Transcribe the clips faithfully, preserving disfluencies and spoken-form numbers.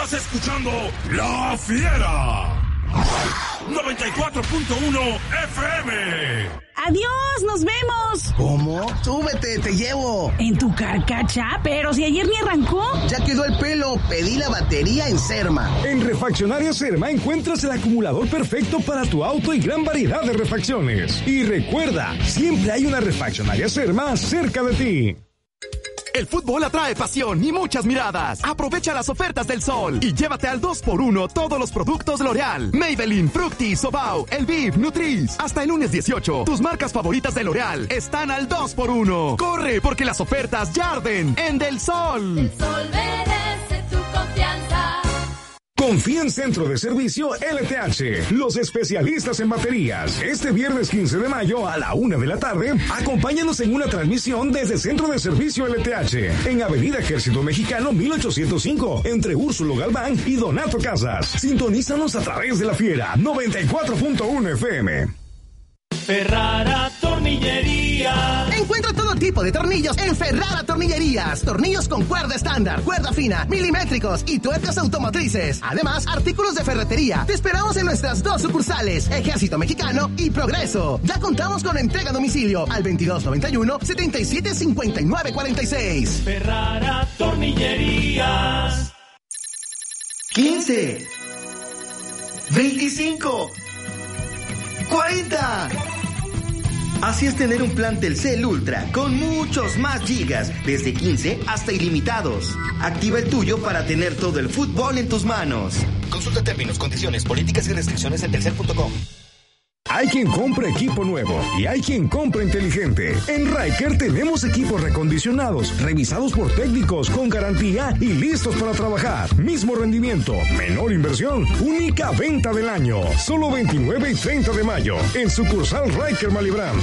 Estás escuchando La Fiera. noventa y cuatro punto uno F M. ¡Adiós! ¡Nos vemos! ¿Cómo? Súbete, te llevo. ¿En tu carcacha? Pero si ayer ni arrancó. Ya quedó el pelo. Pedí la batería en Serma. En Refaccionaria Serma encuentras el acumulador perfecto para tu auto y gran variedad de refacciones. Y recuerda, siempre hay una Refaccionaria Serma cerca de ti. El fútbol atrae pasión y muchas miradas. Aprovecha las ofertas del sol y llévate al dos por uno todos los productos L'Oreal, Maybelline, Fructis, Sobao, Elviv, Nutriz. Hasta el lunes dieciocho, tus marcas favoritas de L'Oreal están al dos por uno. Corre, porque las ofertas ya arden en Del Sol. El sol merece tu confianza. Confía en Centro de Servicio L T H, los especialistas en baterías. Este viernes quince de mayo a la una de la tarde, acompáñanos en una transmisión desde Centro de Servicio L T H, en Avenida Ejército Mexicano mil ochocientos cinco, entre Úrsulo Galván y Donato Casas. Sintonízanos a través de La Fiera, noventa y cuatro punto uno F M. Ferrara Tornillería. Encuentra todo tipo de tornillos en Ferrara Tornillerías. Tornillos con cuerda estándar, cuerda fina, milimétricos y tuercas automotrices. Además, artículos de ferretería. Te esperamos en nuestras dos sucursales, Ejército Mexicano y Progreso. Ya contamos con entrega a domicilio al veintidós noventa y uno, setenta y siete cincuenta y nueve cuarenta y seis. Ferrara Tornillerías. quince. veinticinco. cuarenta. Así es tener un plan Telcel Ultra con muchos más gigas, desde quince hasta ilimitados. Activa el tuyo para tener todo el fútbol en tus manos. Consulta términos, condiciones, políticas y restricciones en telcel punto com. Hay quien compra equipo nuevo y hay quien compra inteligente. En Ryker tenemos equipos recondicionados, revisados por técnicos con garantía y listos para trabajar. Mismo rendimiento, menor inversión, única venta del año. Solo veintinueve y treinta de mayo en sucursal Ryker Malibran.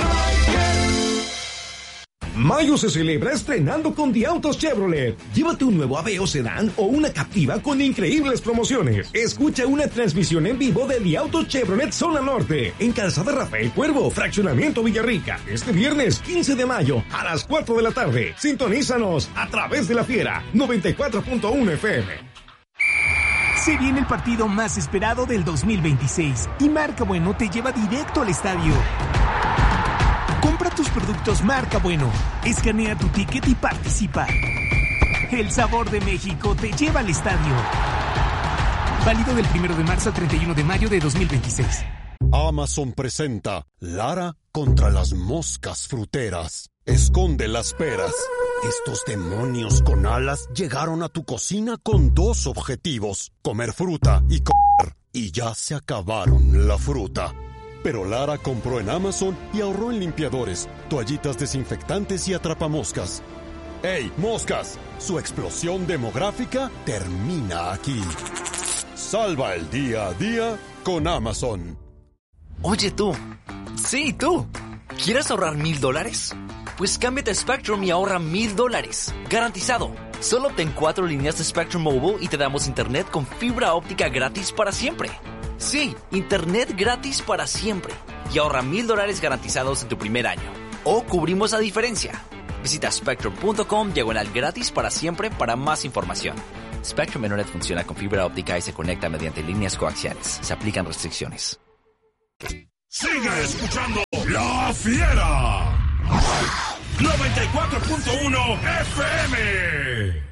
Mayo se celebra estrenando con The Autos Chevrolet. Llévate un nuevo Aveo sedán o una Captiva con increíbles promociones. Escucha una transmisión en vivo de The Autos Chevrolet Zona Norte en Calzada Rafael Cuervo, Fraccionamiento Villarrica. Este viernes quince de mayo a las cuatro de la tarde. Sintonízanos a través de La Fiera, noventa y cuatro punto uno F M. Se viene el partido más esperado del dos mil veintiséis y Marca Bueno te lleva directo al estadio. Compra tus productos Marca Bueno, escanea tu ticket y participa. El sabor de México te lleva al estadio. Válido del primero de marzo al treinta y uno de mayo de dos mil veintiséis. Amazon presenta Lara contra las moscas fruteras. Esconde las peras. Estos demonios con alas llegaron a tu cocina con dos objetivos: comer fruta y comer. Y ya se acabaron la fruta. Pero Lara compró en Amazon y ahorró en limpiadores, toallitas desinfectantes y atrapamoscas. ¡Ey, moscas! Su explosión demográfica termina aquí. Salva el día a día con Amazon. Oye tú, sí tú, ¿quieres ahorrar mil dólares? Pues cámbiate a Spectrum y ahorra mil dólares, garantizado. Solo obtén cuatro líneas de Spectrum Mobile y te damos internet con fibra óptica gratis para siempre. Sí, internet gratis para siempre. Y ahorra mil dólares garantizados en tu primer año. O cubrimos la diferencia. Visita spectrum punto com diagonal gratis para siempre para más información. Spectrum Internet funciona con fibra óptica y se conecta mediante líneas coaxiales. Se aplican restricciones. Sigue escuchando La Fiera. noventa y cuatro punto uno F M.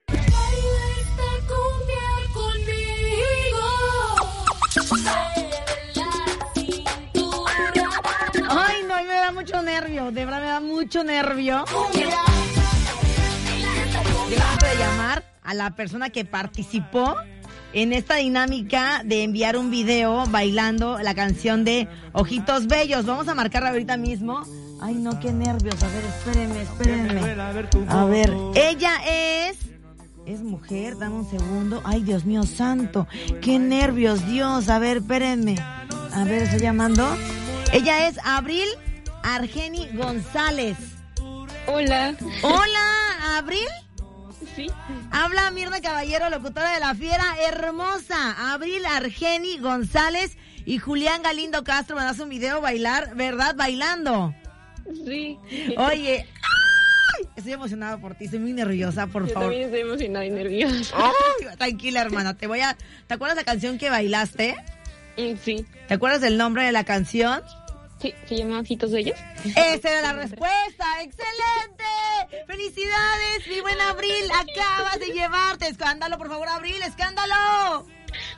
Ay, no, me da mucho nervio, de verdad me da mucho nervio. Debemos de llamar a la persona que participó en esta dinámica de enviar un video bailando la canción de Ojitos Bellos. Vamos a marcarla ahorita mismo. Ay, no, qué nervios. A ver, espérenme, espérenme. A ver, ella es... Es mujer, dame un segundo. Ay, Dios mío santo. Qué nervios, Dios. A ver, espérenme. A ver, estoy llamando. Ella es Abril Argeni González. Hola. Hola, Abril. Sí. Habla Mirna Caballero, locutora de La Fiera, hermosa. Abril Argeni González y Julián Galindo Castro me das un video bailar, ¿verdad? Bailando. Sí. Oye, ¡ay! estoy emocionada por ti, estoy muy nerviosa, por Yo favor. también estoy emocionada y nerviosa. Oh, tranquila, hermana, te voy a... ¿Te acuerdas la canción que bailaste? Sí. ¿Te acuerdas del nombre de la canción? Sí, se llama Ojitos Bellos. ¡Esa era la respuesta! ¡Excelente! ¡Felicidades, mi buen Abril! Acabas de llevarte... Escándalo, por favor, Abril, escándalo.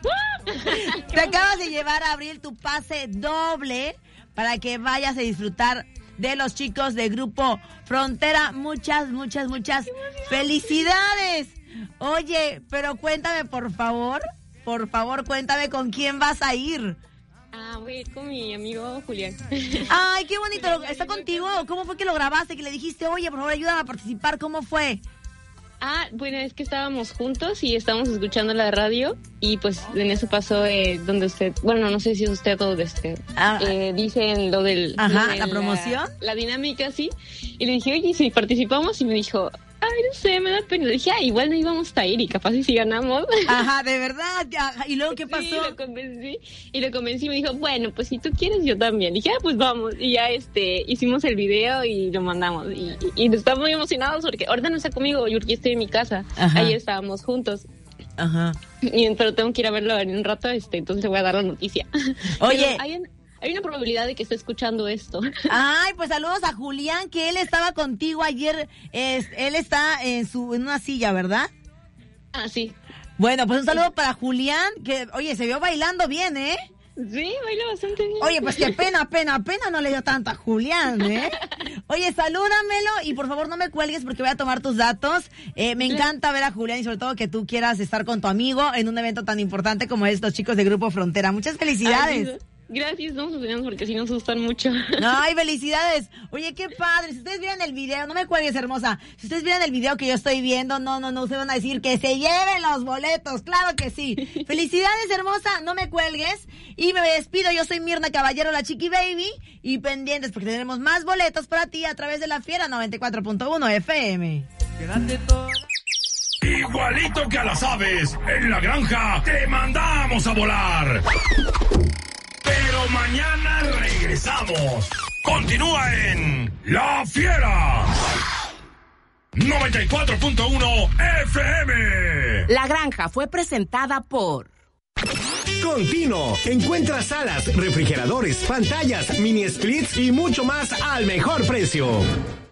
Te acabas de llevar, Abril, tu pase doble para que vayas a disfrutar de los chicos de Grupo Frontera. Muchas, muchas, muchas felicidades. Oye, pero cuéntame, por favor, por favor, cuéntame con quién vas a ir. Ah, voy a ir con mi amigo Julián. Ay, qué bonito. ¿Está contigo? ¿Cómo fue que lo grabaste? Que le dijiste, oye, por favor, ayúdame a participar. ¿Cómo fue? Ah, bueno, es que estábamos juntos y estábamos escuchando la radio y pues en eso pasó eh, donde usted, bueno, no sé si usted o de este, ah, eh, dicen lo del... Ajá, lo de la promoción. La, la dinámica, sí. Y le dije, oye, si participamos, y me dijo... Ay, no sé, me da pena. Le dije, ah, igual no íbamos a ir y capaz y si ganamos. Ajá, de verdad. ¿Y luego qué pasó? Sí, lo convencí. Y lo convencí y me dijo, bueno, pues si tú quieres, yo también. Y dije, ah, pues vamos. Y ya este, hicimos el video y lo mandamos. Y, y, y estamos muy emocionados porque ahorita no está conmigo, yo estoy en mi casa. Ajá. Ahí estábamos juntos. Ajá. Y, pero tengo que ir a verlo en un rato, este, entonces te voy a dar la noticia. Oye. Hay, un, hay una probabilidad de que esté escuchando esto. Ay, pues saludos a Julián, que él estaba contigo ayer. Es, él está en su en una silla, ¿verdad? Ah, sí. Bueno, pues un saludo para Julián, que, oye, se vio bailando bien, ¿eh? Sí, baila bastante bien. Oye, pues qué pena, pena, pena no le dio tanto a Julián, ¿eh? Oye, salúdamelo y por favor no me cuelgues porque voy a tomar tus datos. Eh, me encanta ver a Julián y sobre todo que tú quieras estar con tu amigo en un evento tan importante como estos chicos de Grupo Frontera. Muchas felicidades. Ay, gracias, no nos porque sí nos gustan mucho. Ay, felicidades. Oye, qué padre. Si ustedes vieran el video, no me cuelgues, hermosa. Si ustedes vieran el video que yo estoy viendo, no, no, no, ustedes van a decir que se lleven los boletos. Claro que sí. Felicidades, hermosa. No me cuelgues. Y me despido. Yo soy Mirna Caballero, la Chiqui Baby. Y pendientes porque tenemos más boletos para ti a través de la Fiera noventa y cuatro punto uno F M. Quédate todo. Igualito que a las aves, en la granja te mandamos a volar. Pero mañana regresamos. Continúa en La Fiera noventa y cuatro punto uno F M. La Granja fue presentada por Contino. Encuentra salas, refrigeradores, pantallas, mini splits y mucho más al mejor precio.